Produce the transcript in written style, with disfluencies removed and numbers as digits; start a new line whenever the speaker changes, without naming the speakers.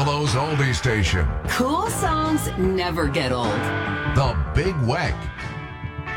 Buffalo's oldie station.
Cool songs never get old.
The Big Weck.